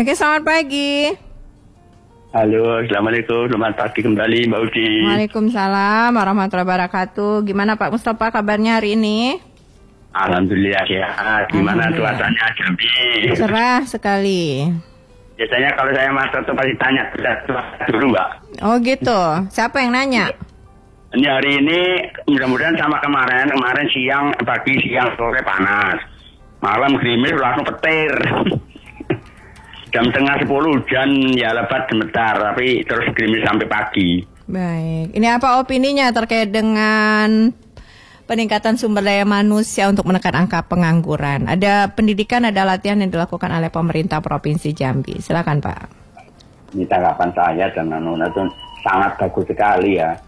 Oke, selamat pagi. Halo, Assalamualaikum. Selamat pagi kembali Mbak Udi. Waalaikumsalam warahmatullahi wabarakatuh. Gimana Pak Mustafa kabarnya hari ini? Alhamdulillah sehat. Gimana cuacanya Jambi? Cerah sekali. Biasanya kalau saya masuk tuh pasti tanya dulu Mbak. Oh gitu. Siapa yang nanya? Ini hari ini mudah-mudahan sama kemarin siang, pagi, siang, sore panas. Malam gerimis langsung petir. Jam tengah 10 hujan ya lebat sebentar, tapi terus gerimis sampai pagi. Baik. Ini apa opininya terkait dengan peningkatan sumber daya manusia untuk menekan angka pengangguran? Ada pendidikan, ada latihan yang dilakukan oleh pemerintah Provinsi Jambi. Silakan Pak. Ini tanggapan saya dan itu sangat bagus sekali ya.